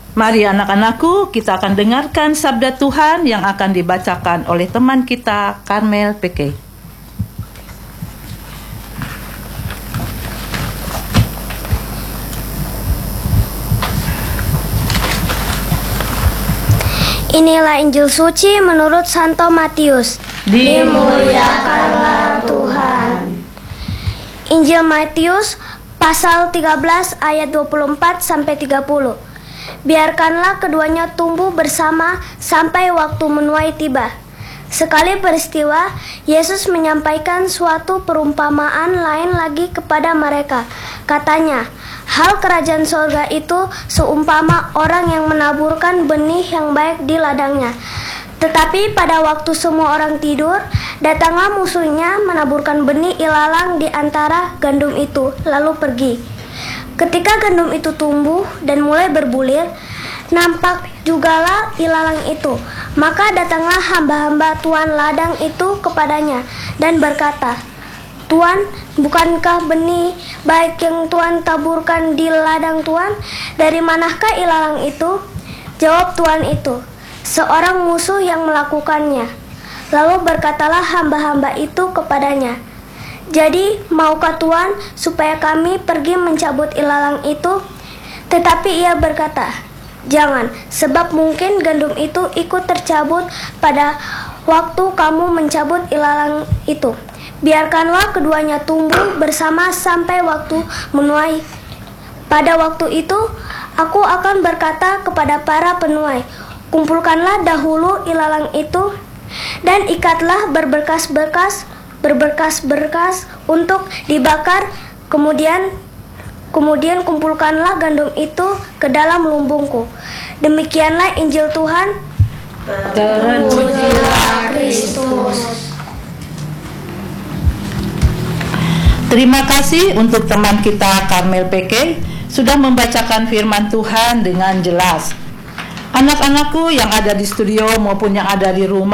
Mari anak-anakku, kita akan dengarkan sabda Tuhan yang akan dibacakan oleh teman kita, Karmel PK. Inilah Injil suci menurut Santo Matius. Dimuliakanlah Tuhan. Injil Matius pasal 13 ayat 24 sampai 30. Biarkanlah keduanya tumbuh bersama sampai waktu menuai tiba. Sekali peristiwa, Yesus menyampaikan suatu perumpamaan lain lagi kepada mereka. Katanya, hal kerajaan sorga itu seumpama orang yang menaburkan benih yang baik di ladangnya. Tetapi pada waktu semua orang tidur, datanglah musuhnya menaburkan benih ilalang di antara gandum itu, lalu pergi. Ketika gandum itu tumbuh dan mulai berbulir, nampak jugalah ilalang itu. Maka datanglah hamba-hamba tuan ladang itu kepadanya dan berkata, "Tuan, bukankah benih baik yang Tuan taburkan di ladang Tuan? Dari manakah ilalang itu?" Jawab tuan itu, "Seorang musuh yang melakukannya." Lalu berkatalah hamba-hamba itu kepadanya, "Jadi maukah Tuan supaya kami pergi mencabut ilalang itu?" Tetapi ia berkata, "Jangan, sebab mungkin gandum itu ikut tercabut pada waktu kamu mencabut ilalang itu. Biarkanlah keduanya tumbuh bersama sampai waktu menuai. Pada waktu itu, aku akan berkata kepada para penuai, kumpulkanlah dahulu ilalang itu dan ikatlah berberkas-berkas untuk dibakar, kemudian kumpulkanlah gandum itu ke dalam lumbungku." Demikianlah Injil Tuhan. Terpujilah Kristus. Terima kasih untuk teman kita Karmel PK sudah membacakan firman Tuhan dengan jelas. Anak-anakku yang ada di studio maupun yang ada di rumah,